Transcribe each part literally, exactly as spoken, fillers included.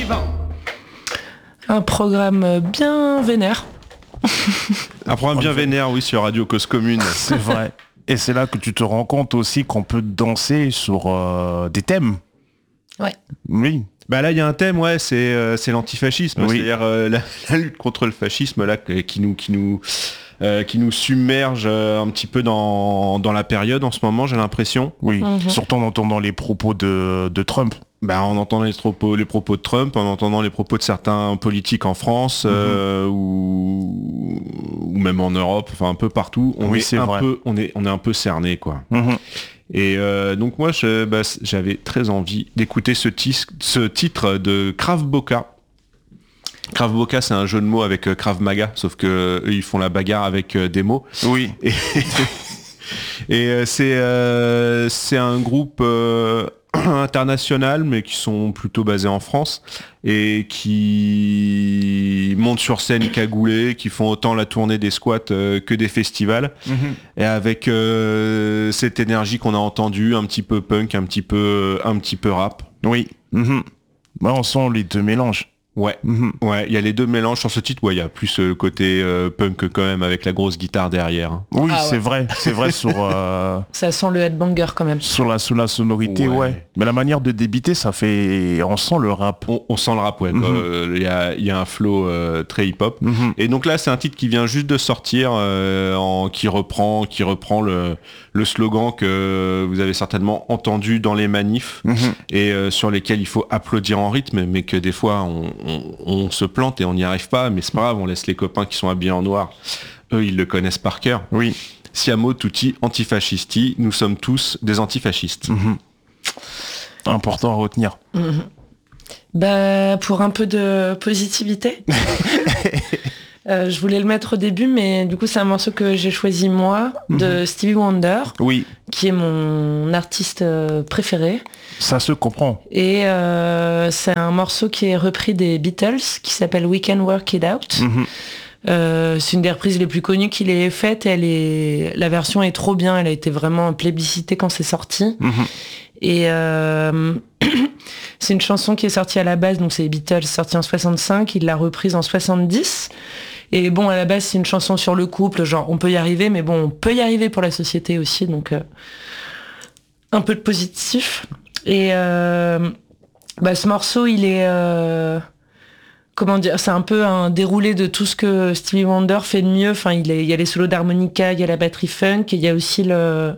suivant. Un programme bien vénère. Un programme bien vénère, oui, sur Radio Cause Commune. C'est vrai. Et c'est là que tu te rends compte aussi qu'on peut danser sur euh, des thèmes. Ouais. Oui. Bah là, il y a un thème, ouais, c'est euh, c'est l'antifascisme, Oui. c'est-à-dire euh, la, la lutte contre le fascisme, là, qui nous qui nous euh, qui nous submerge euh, un petit peu dans dans la période en ce moment, j'ai l'impression. Oui. Mhm. Surtout en entendant les propos de, de Trump. Bah, en entendant les propos, les propos de Trump, en entendant les propos de certains politiques en France Mhm. euh, ou, ou même en Europe, enfin un peu partout, on Oui, est, c'est un vrai. peu, on est, on est un peu cerné, quoi. Mhm. Et euh, donc moi, je, bah, j'avais très envie d'écouter ce, tis- ce titre de Krav Boka. Krav Boka, c'est un jeu de mots avec euh, Krav Maga, sauf que eux, ils font la bagarre avec euh, des mots. Oui. Et, et euh, c'est euh, c'est un groupe euh, international, mais qui sont plutôt basés en France et qui montent sur scène cagoulés, qui font autant la tournée des squats euh, que des festivals, Mhm. et avec euh, cette énergie qu'on a entendue, un petit peu punk, un petit peu, un petit peu rap. Oui. Mhm. Bah, on sent les deux mélanges. Ouais. Mhm. Ouais, il y a les deux mélanges sur ce titre. Ouais, il y a plus le côté euh, punk quand même avec la grosse guitare derrière. hein. Oui, Ah c'est ouais. vrai. C'est vrai sur, euh, Ça sent le headbanger quand même. sur, la, sur la sonorité, ouais. Ouais. Mais la manière de débiter, ça fait... On sent le rap. On, on sent le rap, ouais. quoi. Mhm. Euh, Il y, a, il y a un flow euh, très hip-hop. Mhm. Et donc là, c'est un titre qui vient juste de sortir, euh, en, qui reprend, qui reprend le, le slogan que vous avez certainement entendu dans les manifs Mhm. et euh, sur lesquels il faut applaudir en rythme, mais que des fois on, on, on se plante et on n'y arrive pas. Mais c'est pas grave, on laisse les copains qui sont habillés en noir. Eux, ils le connaissent par cœur. Oui. Siamo tutti antifascisti, nous sommes tous des antifascistes. Mhm. Important à retenir. Mhm. Bah, pour un peu de positivité. euh, je voulais le mettre au début, mais du coup, c'est un morceau que j'ai choisi moi, de Stevie Wonder, Oui, qui est mon artiste euh, préféré. ça se comprend. Et euh, c'est un morceau qui est repris des Beatles, qui s'appelle We Can Work It Out. Mhm. Euh, c'est une des reprises les plus connues qu'il ait faites. Elle est, la version est trop bien. Elle a été vraiment plébiscitée quand c'est sorti. Mhm. Et euh, c'est une chanson qui est sortie à la base, donc c'est les Beatles, sortie en soixante-cinq. Il l'a reprise en soixante-dix. Et bon, à la base, c'est une chanson sur le couple, genre on peut y arriver, mais bon, on peut y arriver pour la société aussi, donc euh, un peu de positif. Et euh, bah, ce morceau, il est... Euh, comment dire, c'est un peu un déroulé de tout ce que Stevie Wonder fait de mieux. Enfin, il, est, il y a les solos d'harmonica, il y a la batterie funk, et il y a aussi le,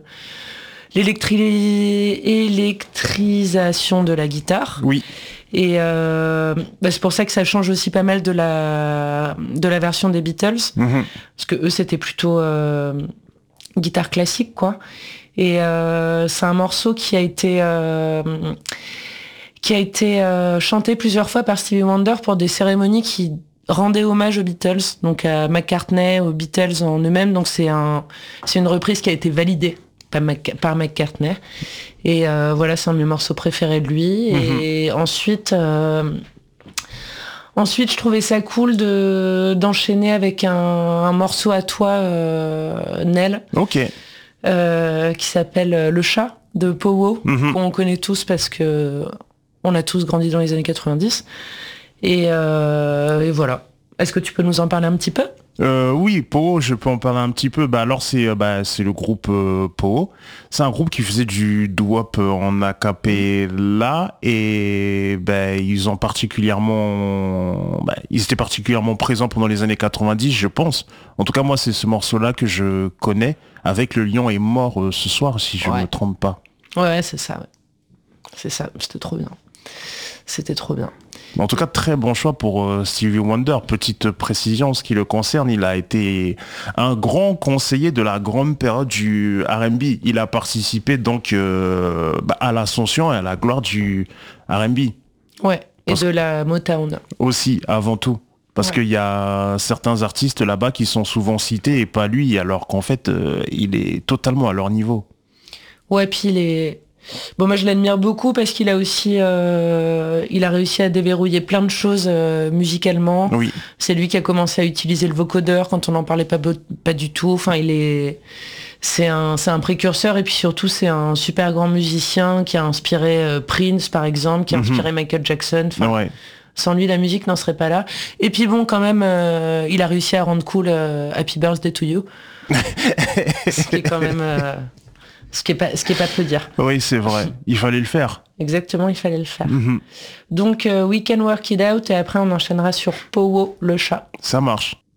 l'électri- électrisation de la guitare. Oui. Et euh, bah, c'est pour ça que ça change aussi pas mal de la, de la version des Beatles. Mhm. Parce que eux, c'était plutôt euh, guitare classique, quoi. Et euh, c'est un morceau qui a été... Euh, qui a été euh, chanté plusieurs fois par Stevie Wonder pour des cérémonies qui rendaient hommage aux Beatles, donc à McCartney, aux Beatles en eux-mêmes. Donc c'est un, c'est une reprise qui a été validée par, Mac- par McCartney. Et euh, voilà, c'est un de mes morceaux préférés de lui. Mm-hmm. Et ensuite, euh, ensuite, je trouvais ça cool de d'enchaîner avec un, un morceau à toi, euh, Nel, Ok. euh, qui s'appelle Le Chat de Powo, Mhm. qu'on connaît tous parce que on a tous grandi dans les années quatre-vingt-dix. Et, euh, et voilà. Est-ce que tu peux nous en parler un petit peu ? Euh, oui, Powo, je peux en parler un petit peu. Bah alors c'est euh, bah, c'est le groupe euh, Powo. C'est un groupe qui faisait du doo-wop en a cappella et bah, ils ont particulièrement bah, ils étaient particulièrement présents pendant les années quatre-vingt-dix, je pense. En tout cas, moi, c'est ce morceau-là que je connais avec Le Lion est mort euh, ce soir, si je ne Ouais. me trompe pas. Ouais, c'est ça. Ouais. C'est ça. C'était trop bien. C'était trop bien. En tout cas, très bon choix pour euh, Stevie Wonder. Petite précision en ce qui le concerne, il a été un grand conseiller de la grande période du R and B. Il a participé donc euh, bah, à l'ascension et à la gloire du R and B Ouais. Et Parce- de la Motown. aussi, avant tout. Parce Ouais. qu'il y a certains artistes là-bas qui sont souvent cités et pas lui, alors qu'en fait, euh, il est totalement à leur niveau. Ouais, puis il est... Bon, moi je l'admire beaucoup parce qu'il a aussi... Euh, il a réussi à déverrouiller plein de choses euh, musicalement. Oui. C'est lui qui a commencé à utiliser le vocodeur quand on n'en parlait pas, bo- pas du tout. Enfin, il est... C'est un, c'est un précurseur et puis surtout c'est un super grand musicien qui a inspiré euh, Prince par exemple, qui a Mhm. inspiré Michael Jackson. Enfin, Ouais. Sans lui, la musique n'en serait pas là. Et puis bon, quand même, euh, il a réussi à rendre cool euh, Happy Birthday to You. Ce qui est quand même... Euh, ce qui est pas, ce qui est pas peu dire. Oui, c'est vrai. Il fallait le faire. Exactement, il fallait le faire. Mm-hmm. Donc, euh, We Can Work It Out et après, on enchaînera sur Powo, le chat. Ça marche.